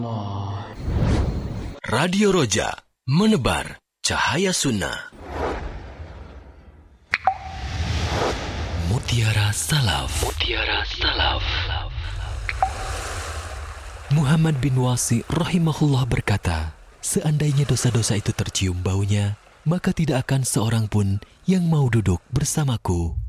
Radio Roja, menebar cahaya sunnah. Mutiara Salaf. Mutiara Salaf. Muhammad bin Wasi rahimahullah berkata, seandainya dosa-dosa itu tercium baunya, maka tidak akan seorang pun yang mau duduk bersamaku.